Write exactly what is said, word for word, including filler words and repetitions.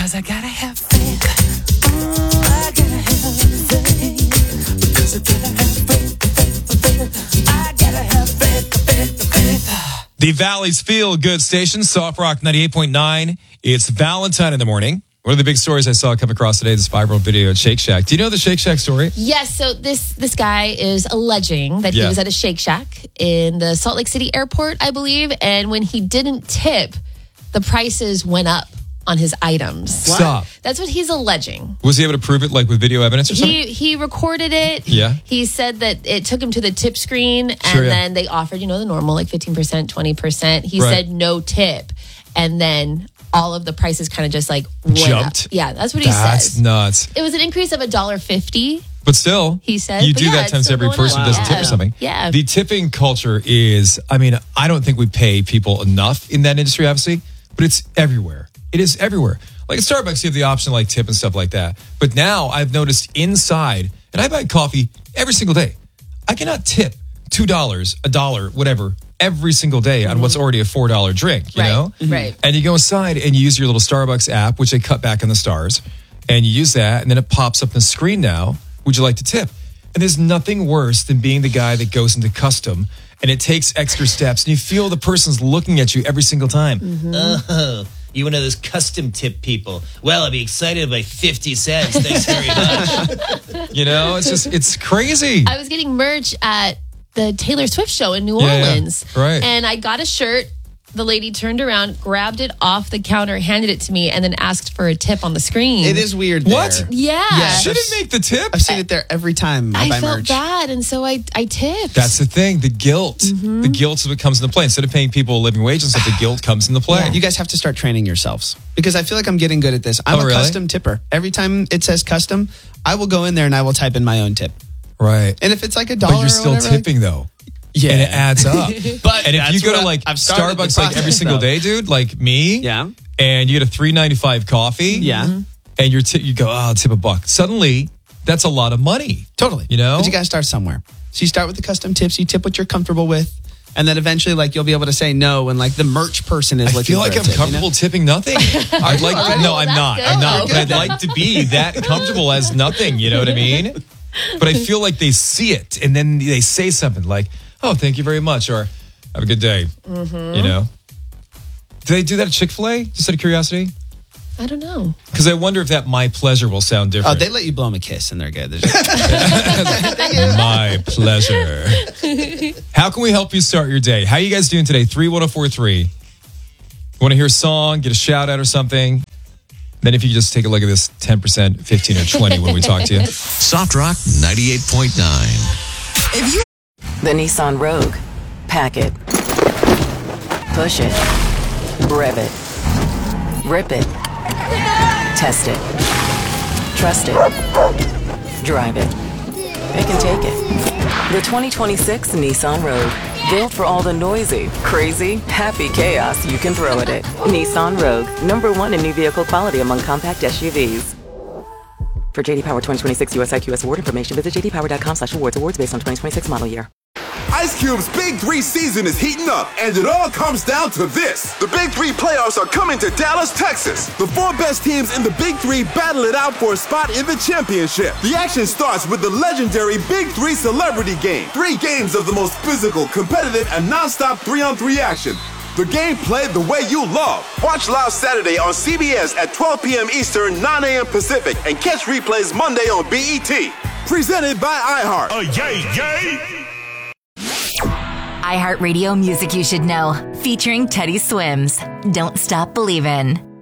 Because I gotta have faith. I gotta have faith. Because I gotta have faith, faith, faith. I gotta have faith, faith, faith. The Valley's Feel Good Station, Soft Rock ninety-eight point nine. It's Valentine in the morning. One of the big stories I saw come across today, this viral video at Shake Shack. Do you know the Shake Shack story? Yes, so this this guy is alleging that Yeah. he was at a Shake Shack in the Salt Lake City airport, I believe, and when he didn't tip, the prices went up on his items. Stop. That's what he's alleging. Was he able to prove it, like, with video evidence or something? He he recorded it. Yeah. He said that it took him to the tip screen, and Sure, yeah. then they offered, you know, the normal, like fifteen percent, twenty percent. He Right. said no tip, and then all of the prices kind of just like went Jumped? up. Yeah, that's what he That's says. nuts. It was an increase of one dollar fifty. But still, He said, you but do yeah, that it's times still every going person up. who doesn't tip Yeah. or something. Yeah. The tipping culture is, I mean, I don't think we pay people enough in that industry, obviously, but it's everywhere. It is everywhere. Like at Starbucks, you have the option to like tip and stuff like that. But now I've noticed inside, and I buy coffee every single day. I cannot tip two dollars, a dollar, whatever, every single day on what's already a four dollar drink, you Right, know? right. And you go inside and you use your little Starbucks app, which they cut back on the stars, and you use that, and then it pops up on the screen now. Would you like to tip? And there's nothing worse than being the guy that goes into custom and it takes extra steps and you feel the person's looking at you every single time. Oh, you one of those custom tip people. Well, I'll be excited by fifty cents. Thanks very much. You know, it's just, it's crazy. I was getting merch at the Taylor Swift show in New Yeah, yeah. Orleans. Right. And I got a shirt. The lady turned around, grabbed it off the counter, handed it to me, and then asked for a tip on the screen. It is weird What? there. Yeah. Yes. She didn't make the tip. I've seen it there every time I, I buy felt merch. bad, and so I, I tipped. That's the thing, the guilt. The guilt is what comes into play. Instead of paying people a living wage and stuff, the guilt comes into play. You guys have to start training yourselves because I feel like I'm getting good at this. I'm Oh, a really? custom tipper. Every time it says custom, I will go in there and I will type in my own tip. Right. And if it's like a dollar, But you're or still whatever, tipping though. Yeah. And it adds up. But and if that's you go what to I- like I've started the Starbucks like every process, single though. day, dude, like me, Yeah. and you get a three ninety-five coffee, Yeah. Mhm. and you're t- you go, oh, I'll tip a buck. Suddenly, that's a lot of money. Totally. You know? But you got to start somewhere. So you start with the custom tips. You tip what you're comfortable with. And then eventually, like, you'll be able to say no when, like, the merch person is I looking feel for like a I'm tip, you know? comfortable tipping nothing. I'd like to, no, I'm That's not. good. I'm not. But I'd Okay. like to be that comfortable as nothing. You know what I mean? But I feel like they see it and then they say something like, "Oh, thank you very much," or "Have a good day." Mm-hmm. You know? Do they do that at Chick-fil-A? Just out of curiosity? I don't know. Because I wonder if that "my pleasure" will sound Oh, different. they let you blow them a kiss and they're good. They're just- My pleasure. How can we help you start your day? How are you guys doing today? three one zero four three. Want to hear a song, get a shout out or something? Then if you just take a look at this ten percent, fifteen or twenty when we talk to you. Soft Rock ninety-eight point nine. If you The Nissan Rogue. Pack it. Push it. Rev it. Rip it. Test it. Trust it. Drive it. It can take it. The twenty twenty-six Nissan Rogue. Built for all the noisy, crazy, happy chaos you can throw at it. Nissan Rogue. Number one in new vehicle quality among compact S U Vs. For J D Power twenty twenty-six U S I Q S award information, visit j d power dot com slash awards. Awards based on twenty twenty-six model year. Ice Cube's Big Three season is heating up, and it all comes down to this. The Big Three playoffs are coming to Dallas, Texas. The four best teams in the Big Three battle it out for a spot in the championship. The action starts with the legendary Big Three Celebrity Game. Three games of the most physical, competitive, and non-stop three-on-three action. The game played the way you love. Watch live Saturday on C B S at twelve p.m. Eastern, nine a.m. Pacific, and catch replays Monday on B E T. Presented by iHeart. Oh, yay, yay! iHeartRadio music you should know, featuring Teddy Swims. Don't Stop Believin'.